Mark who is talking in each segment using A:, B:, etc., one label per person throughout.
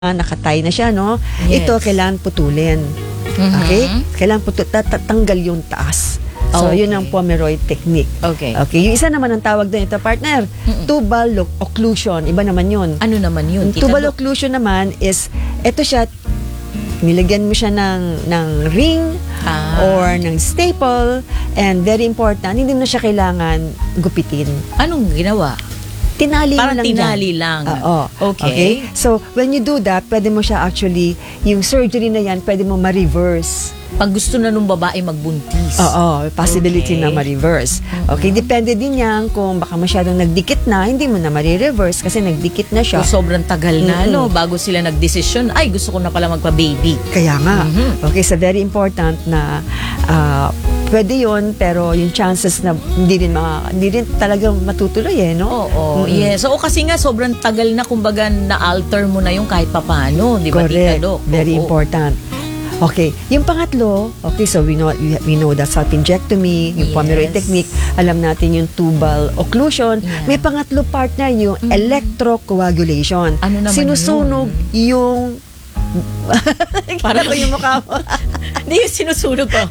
A: nakatay na siya, no?
B: Yes.
A: Ito, kailangan putulin. Okay? Kailangan tatanggal yung taas. So, yun ang Pomeroy technique.
B: Okay.
A: Okay. Yung isa naman ang tawag doon, ito, partner, tubal occlusion. Iba naman yun.
B: Ano naman yun?
A: Yung tubal occlusion naman is, ito siya, nilagyan mo siya ng ring or ng staple, and very important, hindi mo na siya kailangan gupitin.
B: Anong ginawa?
A: Tinali
B: Parang
A: lang
B: tinali
A: dyan.
B: lang.
A: Oo.
B: Okay.
A: So, when you do that, pwede mo siya actually, yung surgery na yan, pwede mo ma-reverse.
B: Pag gusto na nung babae magbuntis.
A: Oo, possibility
B: Okay.
A: na ma-reverse. Okay, depende din yan kung baka masyadong nagdikit na, hindi mo na ma-reverse kasi nagdikit na siya.
B: So, sobrang tagal na, no? Bago sila nagdesisyon, ay, gusto ko na pala magpa-baby.
A: Kaya nga. Okay, so very important na pwede yun, pero yung chances na hindi rin talaga matutuloy no?
B: Oo, yes. So, kasi nga, sobrang tagal na, kumbaga, na-alter mo na yung kahit papano, di ba, Tita
A: Correct.
B: Doc?
A: Very
B: Oo.
A: important. Okay, yung pangatlo, okay, so we know the salpingectomy, yung
B: Yes.
A: Pomeroy technique, alam natin yung tubal occlusion.
B: Yeah.
A: May pangatlo, partner, yung electrocoagulation.
B: Ano naman
A: sinusunog yung
B: Parang
A: ko yung mukha mo.
B: Hindi yung sinusunog ko.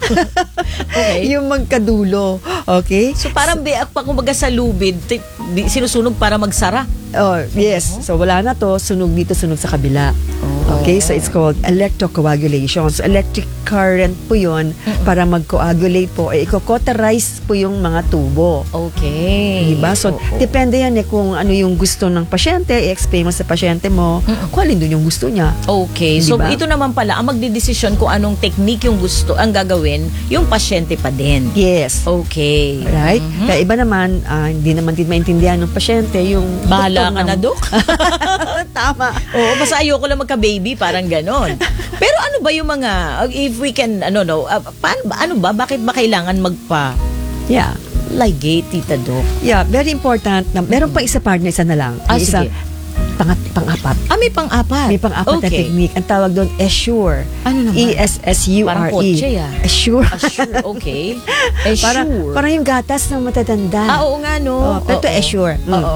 B: Okay.
A: Yung magkadulo. Okay?
B: So, parang kumbaga sa lubid, sinusunog para magsara.
A: Oh, yes. So, wala na to. Sunog dito, sunog sa kabila. Okay? So, it's called electrocoagulation. So, electric current po yun para mag-coagulate po. I-cauterize po yung mga tubo.
B: Okay.
A: Diba? So, depende yan kung ano yung gusto ng pasyente. I-explain mo sa pasyente mo kung alin doon yung gusto niya.
B: Okay. So,
A: Diba?
B: ito naman pala, ang magdidesisyon kung anong technique yung gusto, ang gagawin, yung pasyente pa din.
A: Yes.
B: Okay.
A: Right? Kaya iba naman, hindi naman din maintindihan ng pasyente yung
B: Bahala
A: doktor
B: ka na, Dok.
A: Tama.
B: Oo, basta ayoko lang magka-baby, parang ganon. Pero ano ba yung mga, if we can, bakit ba kailangan
A: Yeah.
B: ligate, Tita Doc?
A: Yeah, very important. Meron pa isa partner, isa na lang. Yung isa,
B: Sige.
A: pang-apat.
B: May pang-apat.
A: May pang-apat na technique. Ang tawag doon, Essure.
B: Ano naman?
A: E-S-S-U-R-E.
B: Parang kotse,
A: Essure.
B: Assure, okay.
A: Parang yung gatas ng matatanda.
B: Oo nga, no?
A: Pero ito, Essure.
B: Oo.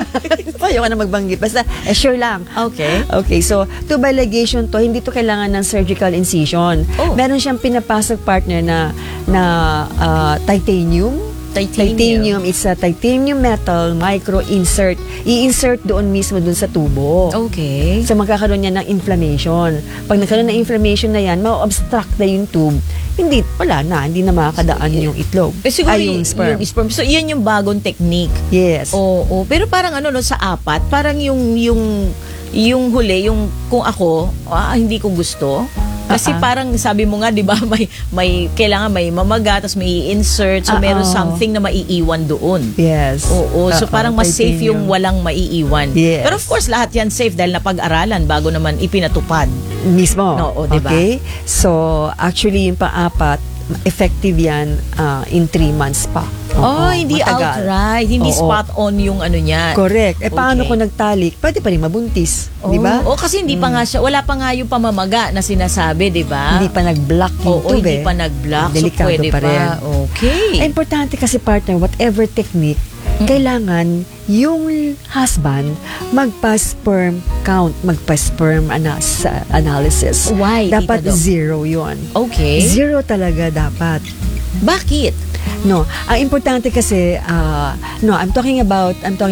A: Ayoko na magbanggit. Basta, Essure lang.
B: Okay.
A: Okay, so, tubal ligation to, hindi to kailangan ng surgical incision.
B: Oh.
A: Meron siyang pinapasok partner na titanium. Titanium, it's a titanium metal micro-insert. I-insert doon mismo doon sa tubo.
B: Okay.
A: So magkakaroon niya ng inflammation. Pag nagkaroon ng inflammation na yan, ma-obstruct na yung tube. Hindi na makakadaan yung itlog.
B: Siguro
A: yung sperm.
B: Yung sperm. So, yan yung bagong technique.
A: Yes.
B: Oo. Pero parang sa apat, parang yung huli, yung kung ako, hindi ko gusto. Kasi parang sabi mo nga, 'di ba, may kailangan may mamaga, tapos may i-insert, so meron something na maiiwan doon.
A: Yes.
B: Oo, so parang mas safe yung
A: titanium.
B: walang maiiwan.
A: Yes.
B: Pero of course, lahat yan safe dahil napag-aralan bago naman ipinatupad.
A: Mismo.
B: Oo, diba?
A: Okay? So, actually, yung pang-apat, effective yan in 3 months pa. Oo,
B: Hindi
A: matagal.
B: outright. Hindi
A: Oo.
B: spot on yung niya.
A: Correct. Paano
B: Okay.
A: kung nagtalik? Pwede pa rin mabuntis. Di ba?
B: Oo, kasi hindi pa nga siya, wala pa nga yung pamamaga na sinasabi, di ba?
A: Hindi pa nag-block yung
B: Oo,
A: tube.
B: hindi pa nag-block. So,
A: Delikado
B: pwede
A: pa rin.
B: Okay.
A: Importante kasi partner, whatever technique, kailangan yung husband magpa-sperm count, magpa-sperm analysis.
B: Why,
A: Dapat
B: Tita Doc?
A: 0 yun.
B: Okay.
A: 0 talaga dapat.
B: Bakit?
A: No, ang importante kasi I'm talking about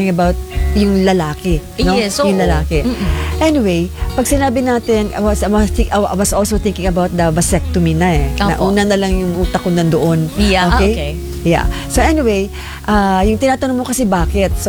A: yung lalaki, no?
B: Yes,
A: yung
B: oo.
A: lalaki. Anyway, pag sinabi natin, I was also thinking about the vasectomy na
B: Opo.
A: Nauna na lang yung utak ko nandoon.
B: Yeah, okay.
A: Yeah. So anyway, yung tinatanong mo kasi bakit? So,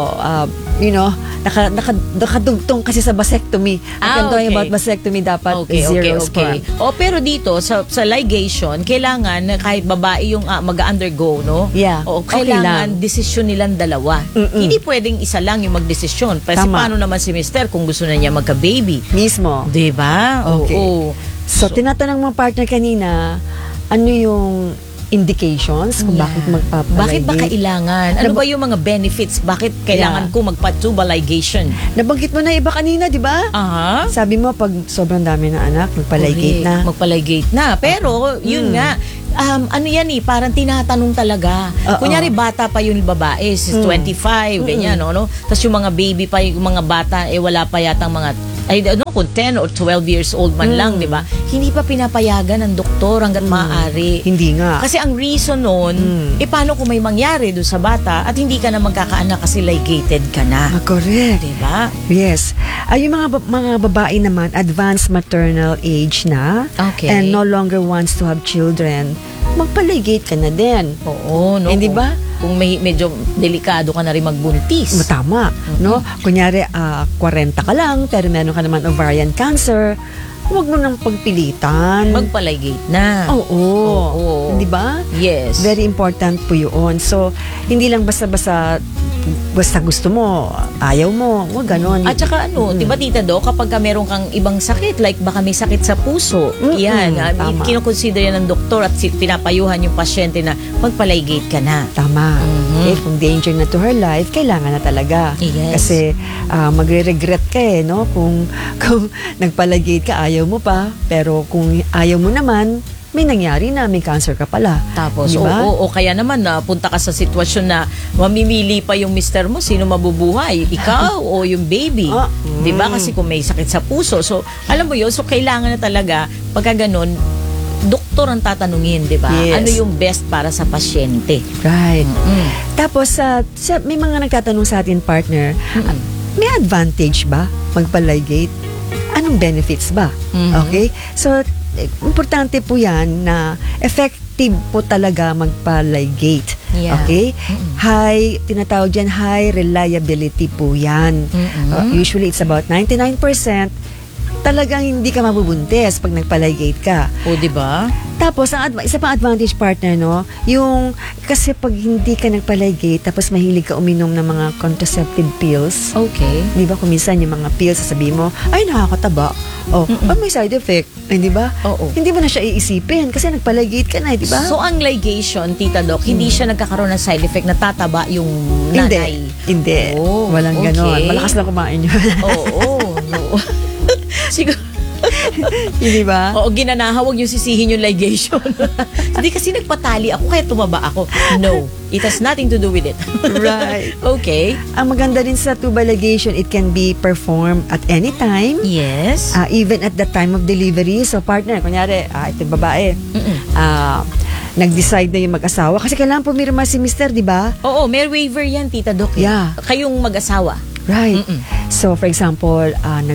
A: nakadugtong kasi sa vasectomy. I'm talking about vasectomy, dapat zero sperm.
B: Pero dito, sa ligation, kailangan na kahit babae yung mag-undergo, no?
A: Yeah. Okay
B: Kailangan
A: lang.
B: desisyon nilang dalawa. Hindi pwedeng isa lang yung magdesisyon. Kasi
A: Tama.
B: paano naman si mister kung gusto na niya magka-baby?
A: Mismo.
B: Diba?
A: Okay.
B: Oo.
A: So, tinatanong mo partner kanina, ano yung indications kung bakit magpapaligate?
B: Bakit ba kailangan? Ano ba yung mga benefits? Bakit kailangan ko magpa-tubal ligation?
A: Nabanggit mo na iba kanina, di ba?
B: Aha.
A: Sabi mo, pag sobrang dami na anak, magpaligate na.
B: Magpaligate na. Pero, yun nga, parang tinatanong talaga. Kunyari, bata pa yung babae, 25, ganyan, no? Tapos yung mga baby pa, yung mga bata, wala pa yatang mga I don't know kung 10 or 12 years old man lang, di ba? Hindi pa pinapayagan ng doktor hanggat maaari.
A: Hindi nga.
B: Kasi ang reason nun, paano kung may mangyari doon sa bata at hindi ka na magkakaanak kasi ligated ka na.
A: Correct.
B: Di ba?
A: Yes. Yung mga babae naman, advanced maternal age na,
B: Okay.
A: and no longer wants to have children, magpaligate ka na din.
B: Oo, no?
A: Hindi ba?
B: Kung medyo delikado ka na rin magbuntis.
A: Tama, no? Kunyari, 40 ka lang, pero meron ka naman ovarian cancer, huwag mo nang pagpilitan.
B: Magpaligate na.
A: Oo. Hindi ba?
B: Yes.
A: Very important po yun. So, hindi lang basta gusto mo, ayaw mo, huwag ganon.
B: At saka di ba Tita Do, kapag ka meron kang ibang sakit, like baka may sakit sa puso, yan,
A: tama.
B: kinoconsider yan ng doktor at pinapayuhan yung pasyente na magpaligate ka na.
A: Tama. Kung danger na to her life, kailangan na talaga.
B: Yes.
A: Kasi magre-regret ka no? Kung nagpalagate ka, ayaw mo pa. Pero kung ayaw mo naman, may nangyari na, may cancer ka pala.
B: Tapos,
A: diba?
B: o kaya naman na punta ka sa sitwasyon na mamimili pa yung mister mo, sino mabubuhay? Ikaw o yung baby? Di ba? Kasi kung may sakit sa puso. So, alam mo yun, so kailangan na talaga, pagka ganun, doktor ang tatanungin, di ba?
A: Yes.
B: Ano yung best para sa pasyente?
A: Right. Tapos, may mga nagtatanong sa atin, partner, may advantage ba magpaligate? Anong benefits ba? Okay? So, importante po yan na effective po talaga magpaligate.
B: Yeah.
A: Okay? Tinatawag dyan, high reliability po yan. Usually, it's about 99%. Talagang hindi ka mabubuntis pag nagpaligate ka.
B: O, di ba?
A: Tapos, isa pang advantage, partner, no? Yung, kasi pag hindi ka nagpaligate, tapos mahilig ka uminom ng mga contraceptive pills.
B: Okay.
A: Di ba, kung minsan yung mga pills, sasabihin mo, ay, nakakataba. May side effect. Ay, di ba?
B: Oo.
A: Hindi mo na siya iisipin kasi nagpaligate ka na, di ba?
B: So, ang ligation, Tita Doc, hindi siya nagkakaroon ng side effect na tataba yung nanay.
A: Hindi.
B: Oh,
A: Walang
B: okay.
A: ganon. Malakas lang kumain yun.
B: Oo. No. Siguro.
A: Hindi ba?
B: Oo, ginanaha, huwag yung sisihin yung ligation. Hindi kasi nagpatali ako, kaya tumaba ako. No, it has nothing to do with it.
A: Right.
B: Okay.
A: Ang maganda rin sa tubal ligation, it can be performed at any time.
B: Yes.
A: Even at the time of delivery. So, partner, kunyari, ito yung babae. Nag-decide na yung mag-asawa. Kasi kailangan pumirma si mister, di ba?
B: Oo, may waiver yan, Tita Doc.
A: Yeah.
B: Kayong mag-asawa.
A: Right. So, for example,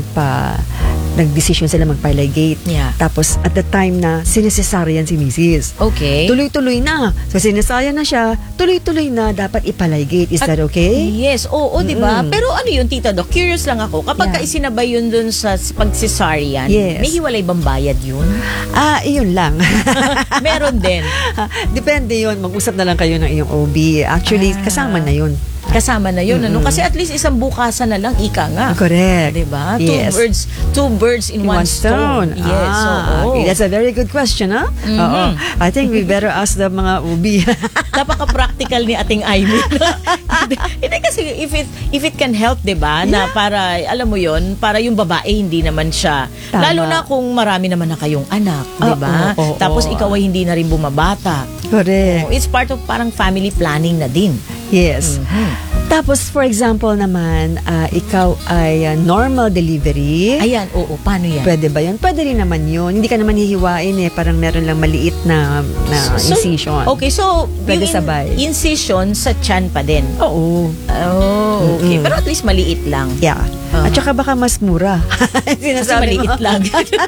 A: nag-decision sila magpa-ligate.
B: Yeah.
A: Tapos, at the time na sinesesaryan si Mrs.
B: Okay.
A: Tuloy-tuloy na. So, sinesaryan na siya, tuloy-tuloy na, dapat ipaligate. Is that okay?
B: Yes, oo, di ba? Pero ano yun, Tita Doc? Curious lang ako. Kapag ka isinabay yun dun sa pag-cesarean,
A: Yes.
B: may hiwalay bang bayad yun?
A: Iyon lang.
B: Meron din.
A: Depende yun. Mag-usap na lang kayo ng iyong OB. Actually, kasama na yun.
B: Kasama na yun, ano? Kasi at least isang bukasan na lang, ika nga.
A: Correct.
B: Diba?
A: Yes.
B: Two birds in one stone. Yes.
A: Okay. That's a very good question, huh? Oo. I think we better ask the mga ubi.
B: Napaka-practical ni ating Amy. Hindi kasi if it can help, diba? Na para, alam mo yon, para yung babae hindi naman siya.
A: Tama.
B: Lalo na kung marami naman na kayong anak, diba? Tapos ikaw ay hindi na rin bumabata.
A: Correct.
B: It's part of parang family planning na din.
A: Yes. Tapos, for example naman, ikaw ay normal delivery.
B: Ayan, oo. Paano yan?
A: Pwede ba yun? Pwede rin naman yun. Hindi ka naman hihiwain Parang meron lang maliit na incision.
B: Okay, so
A: Pwede
B: yung
A: sabay.
B: incision sa tiyan pa din.
A: Oo.
B: Oh, okay. Pero at least maliit lang.
A: Yeah. At saka baka mas mura.
B: Kasi
A: Sinasabi
B: maliit
A: mo.
B: lang.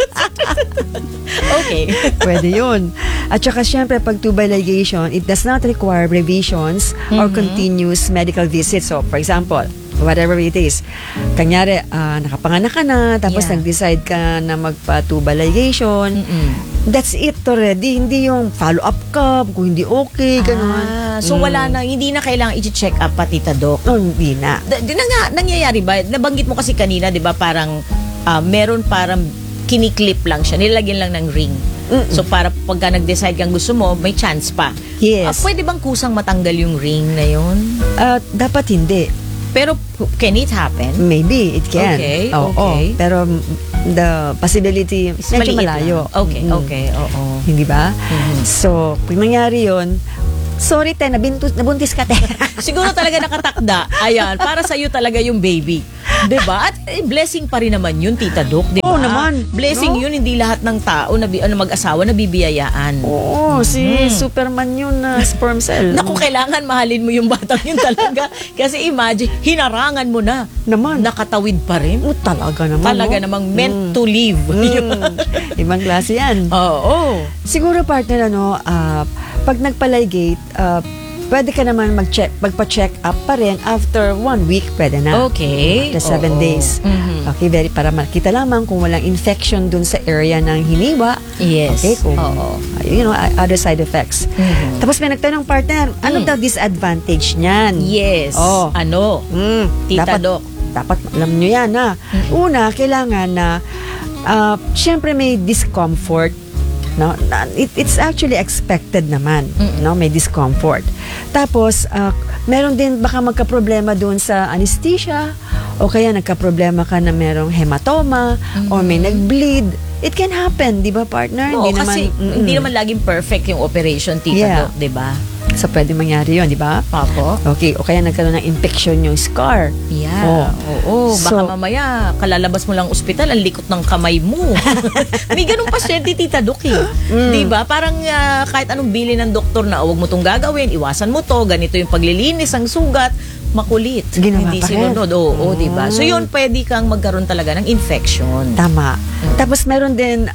B: Okay.
A: Pwede yun. At saka syempre, pag tubal ligation, it does not require revisions or continuous medical visits. So, for example, whatever it is, kanyari, nakapanganak ka na, tapos nag-decide ka na magpa-tubal ligation, that's it already. Hindi yung follow-up ka, kung hindi okay, gano'n.
B: So wala na, hindi na kailangan i-check up pa, Tita Doc.
A: No, hindi na.
B: Nangyayari ba? Nabanggit mo kasi kanina, di ba, parang meron parang kiniklip lang siya, nilagyan lang ng ring. So para pagka nag-decide kang gusto mo, may chance pa.
A: Yes.
B: Pwede bang kusang matanggal yung ring na yun?
A: Dapat hindi.
B: Pero can it happen?
A: Maybe, it can.
B: Okay,
A: Oo.
B: okay.
A: Pero the possibility, medyo
B: maliit
A: malayo.
B: lang. Okay, okay, oo.
A: Hindi ba? So, pag nangyari yun, sorry te, nabuntis ka te.
B: Siguro talaga nakatakda. Ayan, para sa iyo talaga yung baby. 'Di ba? At blessing pa rin naman yun, Tita Doc, 'di ba?
A: Oo naman.
B: Blessing
A: No?
B: yun, hindi lahat ng tao na mag-asawa na bibiyayaan.
A: Oo, si Superman yun na sperm cell.
B: Naku, kailangan mahalin mo yung batang yun talaga. Kasi imagine, hinarangan mo na.
A: Naman.
B: Nakatawid pa rin.
A: Talaga naman.
B: Talaga
A: no?
B: namang meant to live.
A: Ibang klase yan.
B: Oo.
A: Siguro partner, pag nagpalaygate, pwede ka naman magpa-check up pa rin after 1 week, pwede na.
B: Okay.
A: The 7
B: Oo.
A: days.
B: Mhm.
A: Okay, para makita lamang kung walang infection dun sa area ng hiniwa.
B: Yes.
A: Okay, kung,
B: Oo.
A: other side effects.
B: Mhm.
A: Tapos may nagtanong partner, ano daw disadvantage niyan?
B: Yes.
A: Oh.
B: Ano? Tita Doc.
A: Dapat alam nyo yan, ha? Una, kailangan na, syempre may discomfort. No, it's actually expected naman, no, may discomfort. Tapos meron din baka magka-problema doon sa anesthesia o kaya nagka-problema ka na merong hematoma or may nag-bleed. It can happen, 'di ba, partner?
B: Oo, kasi hindi naman laging perfect yung operation, Tita
A: Yeah.
B: Doc, 'di ba?
A: So pwede mangyari 'yon, 'di ba?
B: Opo.
A: Okay, o kaya nagkaroon ng infection yung scar.
B: Yeah. Oo. Baka
A: So-
B: mamaya, kalalabas mo lang ospital, ang likot ng kamay mo. May ganung pasyente, Tita Doc, eh. Di ba? Parang kahit anong bili ng doktor na, huwag mo tong gagawin, iwasan mo to, ganito yung paglilinis, ang sugat, makulit.
A: Ginawa
B: Hindi
A: pa rin.
B: sinunod. Oo, di ba? So yun, pwede kang magkaroon talaga ng infection.
A: Tama. Tapos meron din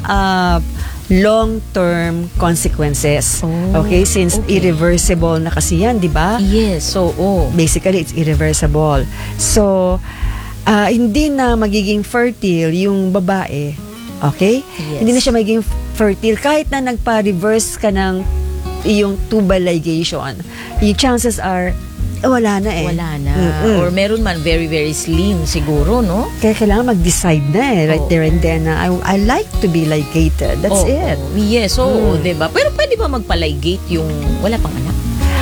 A: long-term consequences.
B: Oh,
A: Okay, since
B: okay.
A: irreversible na kasi yan, 'di ba?
B: Yes, oo.
A: Basically, it's irreversible. So, hindi na magiging fertile yung babae. Okay?
B: Yes.
A: Hindi na siya magiging fertile kahit na nagpa-reverse ka ng iyong tubal ligation. Yung chances are wala na eh.
B: Wala na.
A: Mm-mm.
B: Or meron man very, very slim siguro, no?
A: Kaya kailangan mag-decide na eh, right
B: Oo.
A: there and then na I like to be ligated. That's
B: Oo.
A: it.
B: Yes, oo, diba? Pero pwede ba magpa-ligate yung wala pang anak?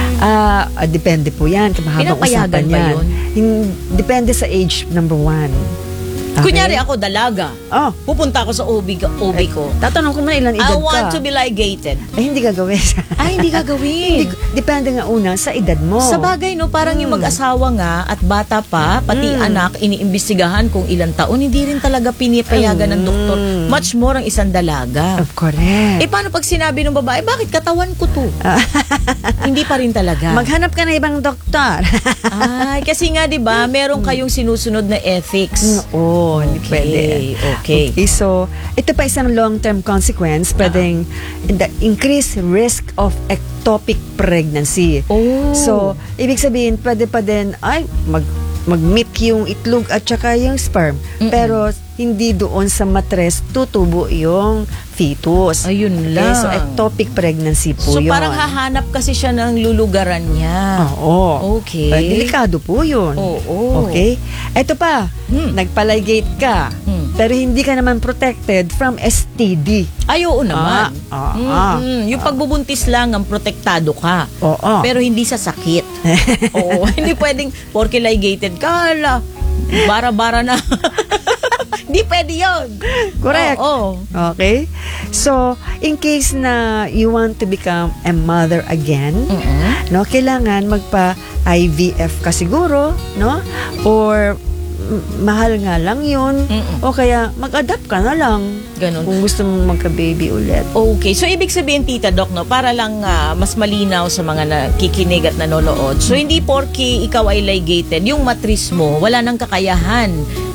A: Depende po yan. Mahabang
B: Pinapayagan
A: usapan
B: ba
A: yan.
B: yun?
A: Depende sa age, number 1. Okay?
B: Kunyari ako, dalaga.
A: Oh,
B: Pupunta ako sa OB ko.
A: tatanong ko na ilan
B: I
A: edad
B: want
A: ka.
B: to be ligated.
A: Ay, hindi gagawin.
B: Ay, hindi gagawin.
A: Depende nga una sa edad mo.
B: Sa bagay, no, parang yung mag-asawa nga at bata pa, pati anak, iniimbestigahan kung ilang taon, hindi rin talaga pinipayagan ng doktor. Much more ang isang dalaga.
A: Of correct.
B: Paano pag sinabi ng babae, bakit katawan ko to? Hindi pa rin talaga.
A: Maghanap ka na ibang doktor.
B: Ay, kasi nga 'di ba, meron kayong sinusunod na ethics.
A: Oo, hindi pwede.
B: Okay.
A: So, ito pa isang long-term consequence, pwedeng the increased risk of ectopic pregnancy.
B: Oh.
A: So, ibig sabihin, pwede pa din, mag-meet yung itlog at saka yung sperm. Pero, hindi doon sa matres tutubo yung fetus.
B: Ayun
A: Okay,
B: lang.
A: so, ectopic pregnancy po
B: So
A: yun.
B: parang hahanap kasi siya ng lulugaran niya.
A: Oo.
B: Okay.
A: Delikado po yun.
B: Oo.
A: Okay? Ito pa, nagpaligate ka, pero hindi ka naman protected from STD.
B: Ay, oo naman. Yung
A: Ah.
B: pagbubuntis lang ang protektado ka.
A: Oo.
B: Pero hindi sa sakit. Oo. Hindi pwedeng, porke ligated ka, bara-bara na. Hindi pwede yun.
A: Correct.
B: Oo.
A: Okay? So, in case na you want to become a mother again, no, kailangan magpa-IVF ka siguro, no? Or mahal nga lang yun. O kaya mag-adapt ka na lang.
B: Ganun.
A: Kung gusto mo magka-baby ulit.
B: Okay. So, ibig sabihin, Tita Doc, no, para lang mas malinaw sa mga nakikinig at nanonood. So, hindi porke ikaw ay ligated, yung matris mo, wala nang kakayahan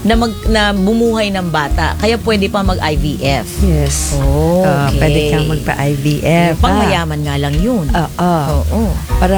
B: na bumuhay ng bata. Kaya pwede pa mag-IVF.
A: Yes.
B: Okay.
A: Pwede kang magpa-IVF.
B: Pang mayaman nga lang yun. Oo.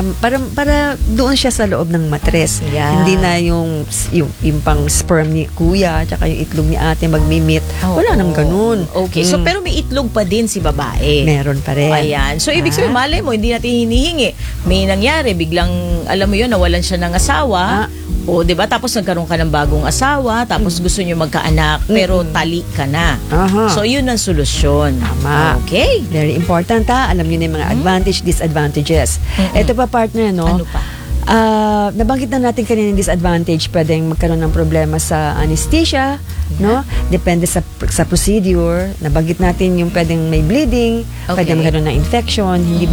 A: Para doon siya sa loob ng matres.
B: Yeah.
A: Hindi na yung pang sperm ni kuya tsaka yung itlog ni ate magmi-meet. Wala nang ganun.
B: Okay. So, pero may itlog pa din si babae.
A: Meron pa rin.
B: Ayan. So, ibig sabihin, malay mo, hindi natin hinihingi. May nangyari, biglang, alam mo yun, nawalan siya ng asawa. O, di ba? Tapos nagkaroon ka ng bagong asawa, tapos gusto niyo magkaanak, pero tali ka na.
A: Aha.
B: So, yun ang solusyon.
A: Tama.
B: Okay.
A: Very important ha. Alam niyo na yung mga advantage, disadvantages. Ito pa partner, no?
B: Ano pa?
A: Nabanggit na natin kanina yung disadvantage, pwedeng magkaroon ng problema sa anesthesia, no? Depende sa procedure. Nabanggit natin yung pwedeng may bleeding,
B: Okay.
A: pwedeng magkaroon ng infection, hindi ba?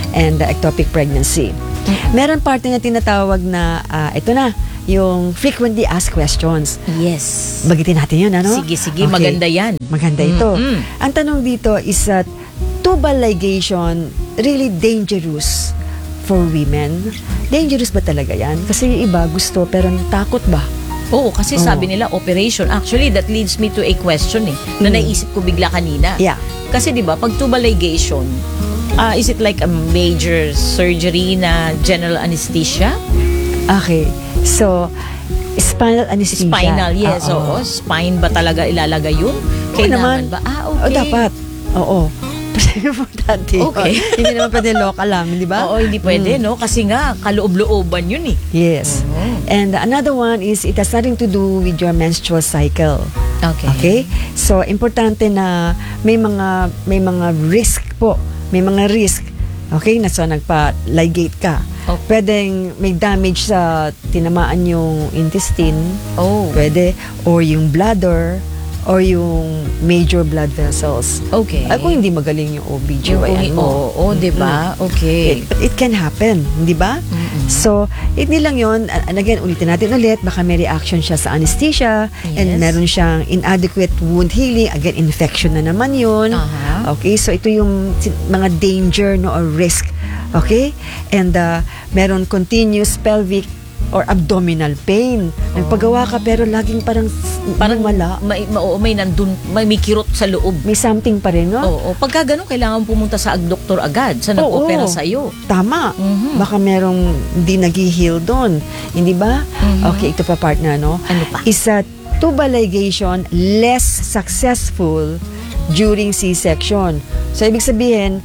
A: and ectopic pregnancy. Meron partner na tinatawag na, ito na, yung frequently asked questions.
B: Yes.
A: Bagitin natin yun, ano?
B: Sige, maganda yan.
A: Maganda ito. Ang tanong dito is that tubal ligation really dangerous for women? Dangerous ba talaga yan? Kasi yung iba gusto pero takot ba?
B: Oo, kasi sabi nila operation. Actually, that leads me to a question na naisip ko bigla kanina.
A: Yeah.
B: Kasi 'di ba, pag tubal ligation, is it like a major surgery na general anesthesia?
A: Okay. So, spinal anesthesia.
B: Spinal, yes. Oo. Spine ba talaga ilalagay yun? Kailangan ba? Okay.
A: Dapat. Oo. Importante yun.
B: Okay.
A: Hindi naman pwede local lang, di ba?
B: Oo, hindi pwede, no? Kasi nga, kaloob-looban yun eh.
A: Yes. And another one is, it has nothing to do with your menstrual cycle. Okay? So, importante na may mga risk po. May mga risk. Okay? So, nagpa-ligate ka.
B: Okay.
A: Pwedeng may damage sa tinamaan yung intestine.
B: Oh.
A: Pwede. Or yung bladder. Or yung major blood vessels.
B: Okay.
A: Ay, kung hindi magaling yung OB/GYN mo.
B: Oo, diba? Okay.
A: It can happen, di ba? So, hindi lang yun. And again, ulitin natin ulit, baka may reaction siya sa anesthesia, and meron siyang inadequate wound healing. Again, infection na naman yun. Okay, so ito yung mga danger, no, or risk. Okay? And meron continuous pelvic or abdominal pain. Nagpagawa ka pero laging parang wala.
B: May nandun, may kirot sa loob.
A: May something pa rin, no?
B: Oo. Pagka ganun, kailangan pumunta sa doktor agad, sa nag-opera sa'yo.
A: Tama. Baka merong hindi nag-heal doon. Hindi ba? Okay, ito pa partner, no?
B: Ano pa?
A: Isa, tubal ligation less successful during C-section. So, ibig sabihin,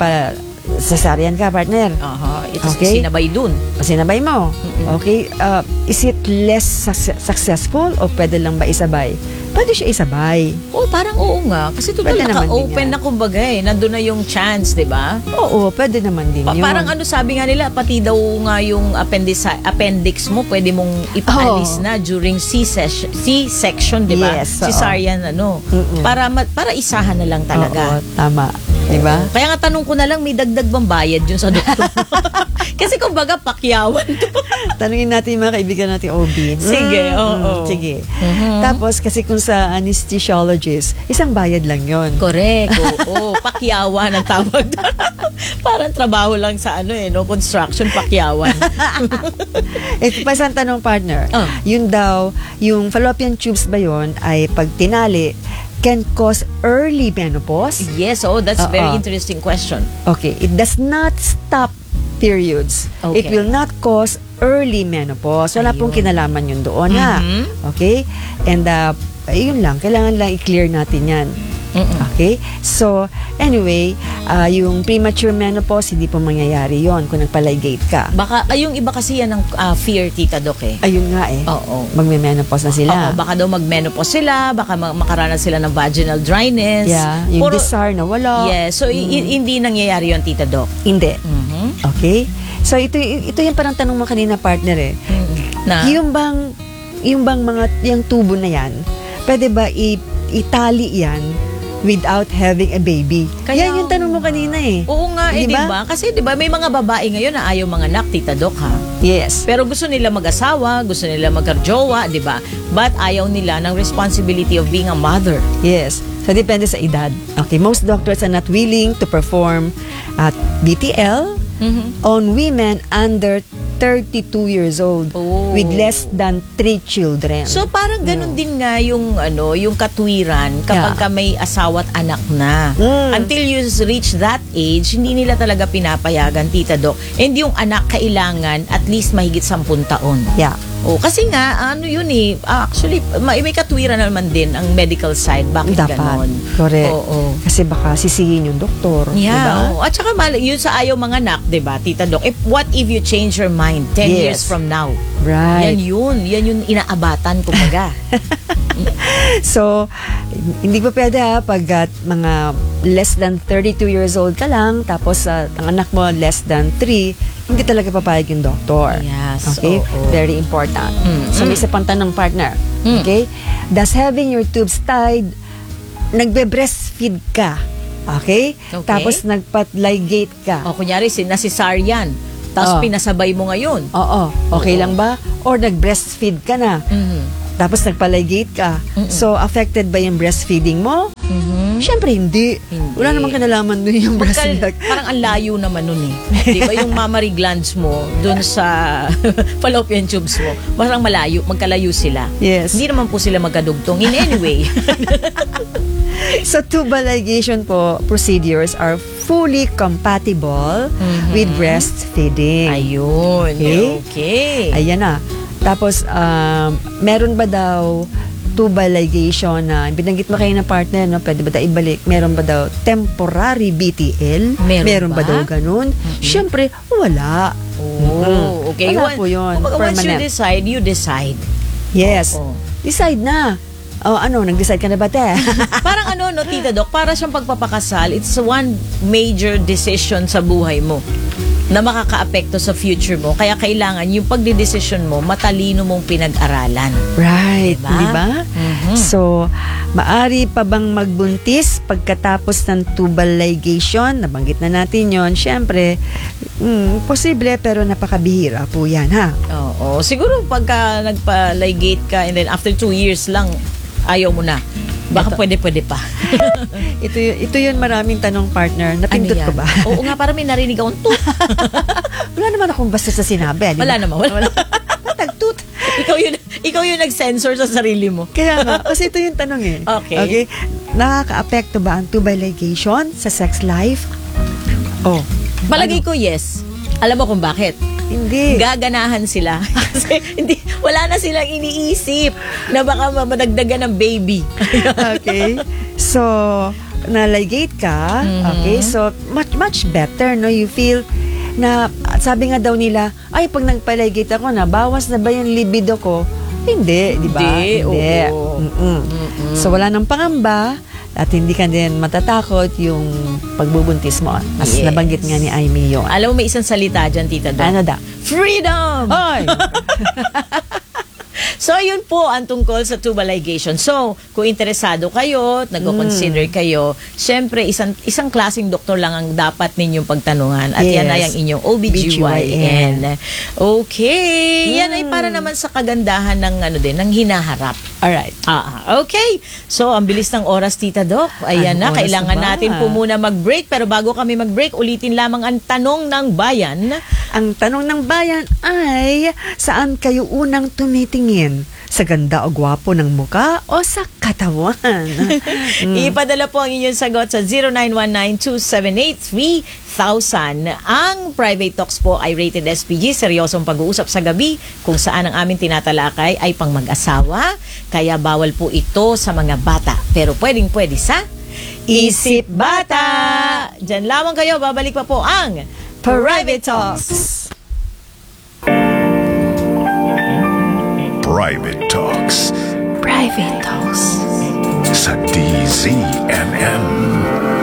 A: cesarean ka, partner.
B: Ito sinabay dun.
A: Sinabay mo. Okay. Is it less successful o pwede lang ba isabay? Pwede siya isabay.
B: Parang oo nga. Kasi total naka-open na kumbaga nandun na yung chance, di ba?
A: Oo, pwede naman din yun.
B: Parang sabi nga nila, pati daw nga yung appendix mo, pwede mong ipaalis na during C-section, di ba?
A: Yes.
B: Cesarean, para isahan na lang talaga.
A: Oo, tama. Diba?
B: Kaya nga tanong ko na lang, may dagdag bang bayad yun sa doktor? Kasi kumbaga, pakyawan to.
A: Tanungin natin yung mga kaibigan natin OB.
B: Sige, oo.
A: Sige. Tapos, kasi kung sa anesthesiologist, isang bayad lang yon.
B: Correct, oo. Pakyawan ang tawag doon. Parang trabaho lang sa construction, pakyawan.
A: Ito pa isang tanong, partner. Yun daw, yung fallopian tubes ba yun, ay pag tinali, can cause early menopause?
B: Yes, that's very interesting question.
A: Okay, it does not stop periods.
B: Okay.
A: It will not cause early menopause. Wala pong kinalaman yun doon, ha? Okay? And, yun lang. Kailangan lang i-clear natin yan. Okay? So, anyway, yung premature menopause, hindi po mangyayari yon kung nagpaligate ka.
B: Baka, yung iba kasi yan ang fear, Tita Doc
A: Ayun nga
B: Oo.
A: Magme-menopause na sila.
B: Oo, baka daw mag-menopause sila, baka makaranas sila ng vaginal dryness.
A: Yeah, yung desire na wala.
B: Yes, so hindi nangyayari yon, Tita Doc.
A: Hindi. Okay? So, ito yung parang tanong mo kanina, partner
B: Na?
A: Yung bang yung tubo na yan, pwede ba itali yan without having a baby?
B: Kaya,
A: yan yung tanong mo kanina
B: Oo nga, diba? Kasi diba, may mga babae ngayon na ayaw mga anak, Tita Doc, ha?
A: Yes.
B: Pero gusto nila mag-asawa, gusto nila magkarjowa, diba? But ayaw nila ng responsibility of being a mother.
A: Yes. So, depende sa edad. Okay, most doctors are not willing to perform BTL on women under 32 years old with less than 3 children.
B: So parang ganun din nga yung yung katwiran kapag ka may asawa at anak na. Until you reach that age, hindi nila talaga pinapayagan, Tita Doc. And yung anak kailangan at least mahigit 10 taon.
A: Yeah.
B: Kasi nga, yun actually, may katwiran naman din ang medical side. Bakit ganon?
A: Correct.
B: Oo.
A: Kasi baka sisihin yung doktor.
B: Yeah.
A: Diba?
B: At saka, yun sa ayaw mga anak, diba, Tita Doc? What if you change your mind 10 years from now?
A: Right.
B: Yan yung inaabatan, kumbaga.
A: So, hindi pa pwede pag mga less than 32 years old ka lang, tapos ang anak mo less than 3, hindi talaga papayag yung doktor.
B: Yes.
A: Okay? Very important. So, may isa pang tanong, partner. Okay? Does having your tubes tied, nagbe-breastfeed ka Okay?
B: Okay.
A: Tapos nagpa-ligate ka.
B: O kunyari, na-cesarean, tapos pinasabay mo ngayon.
A: Oo. Okay
B: Oo.
A: lang ba? Or nag-breastfeed ka na. Tapos nagpa-ligate ka. So, affected ba yung breastfeeding mo? Siyempre, hindi.
B: Hindi.
A: Wala namang kinalaman dun yung breastfeed.
B: Parang ang layo naman nun eh. Di ba yung mammary glands mo dun sa fallopian tubes mo, parang malayo, magkalayo sila.
A: Yes.
B: Hindi naman po sila magkadugtong. In any way.
A: So, tubal ligation po procedures are fully compatible with breastfeeding.
B: Ayun. Okay.
A: Ayan na. Tapos, meron ba daw tubal ligation na binanggit mo kayo ng partner, no? Pwede ba daw ibalik? Meron ba daw temporary BTL?
B: Meron
A: ba
B: ba?
A: daw ganun? Siyempre, wala.
B: Oh, okay.
A: Wala po yun.
B: Once you
A: Permanent.
B: decide, you decide.
A: Yes.
B: Oo.
A: Decide na. O ano, nag-decide ka na ba, te?
B: Parang ano, no, Tita Doc, para siyang pagpapakasal, it's one major decision sa buhay mo na makakaapekto sa future mo. Kaya kailangan yung pagdidesisyon mo, matalino mong pinag-aralan.
A: Right.
B: Diba?
A: Diba? So, maari pa bang magbuntis pagkatapos ng tubal ligation? Nabanggit na natin yon. Siyempre, posible pero napakabihira po yan, ha?
B: Oo. Siguro pagka nagpa-ligate ka and then after 2 years lang, ayaw mo na. Baka pwede pa.
A: Ito yun maraming tanong, partner. Napindot
B: Ano yan?
A: ko ba?
B: Oo nga, parang may narinig akong toot.
A: Wala naman akong basta sa sinabi. Di ba?
B: Wala naman, wala.
A: Tagtut.
B: ikaw yung nag-censor sa sarili mo.
A: Kaya nga, kasi ito yung tanong eh.
B: Okay.
A: Nakaka-apekto ba ang tubal ligation sa sex life? Oh.
B: Palagay ko yes. Alam mo kung bakit?
A: Hindi.
B: Gaganahan sila. Kasi wala na silang iniisip na baka madagdagan ng baby.
A: Okay. So, na-ligate ka. Okay. So, much better, no? You feel na, sabi nga daw nila, ay, pag nagpa-ligate ako na, bawas na ba yung libido ko? Hindi, di ba?
B: Hindi, oo.
A: So, wala nang pangamba at hindi ka din matatakot yung pagbubuntis mo. As
B: Yes.
A: nabanggit nga ni Aimee yun.
B: Alam mo, may isang salita dyan, Tita Doc.
A: Ano da?
B: Freedom!
A: Ay!
B: So, yun po ang tungkol sa tubal ligation. So, kung interesado kayo, nag-consider kayo, syempre, isang klaseng doktor lang ang dapat ninyong pagtanungan. At yan
A: Yes.
B: ay ang inyong OBGYN. Okay. Yan ay para naman sa kagandahan ng, ng hinaharap.
A: Alright.
B: Okay. So, ang bilis ng oras, Tita Doc. Ayan
A: Anong
B: na,
A: oras
B: kailangan
A: ba?
B: natin po muna mag-break. Pero bago kami mag-break, ulitin lamang ang tanong ng bayan.
A: Ang tanong ng bayan ay, saan kayo unang tumitingin? Sa ganda o gwapo ng muka o sa katawan?
B: Ipadala po ang inyong sagot sa 0919-278-3000. Ang Private Talks po ay rated SPG, seryosong pag-uusap sa gabi, kung saan ang aming tinatalakay ay pang mag-asawa, kaya bawal po ito sa mga bata. Pero pwedeng-pwede sa Isip Bata! Diyan lamang kayo, babalik pa po ang
A: Private Talks.
C: Private Talks
B: Private Talks
C: sa DZMM.